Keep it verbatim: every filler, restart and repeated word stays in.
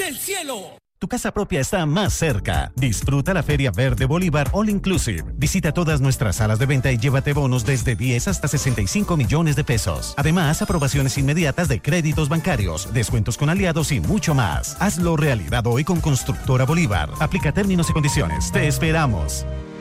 del cielo. Tu casa propia está más cerca. Disfruta la Feria Verde Bolívar All Inclusive. Visita todas nuestras salas de venta y llévate bonos desde diez hasta sesenta y cinco millones de pesos. Además, aprobaciones inmediatas de créditos bancarios, descuentos con aliados y mucho más. Hazlo realidad hoy con Constructora Bolívar. Aplica términos y condiciones. Te esperamos.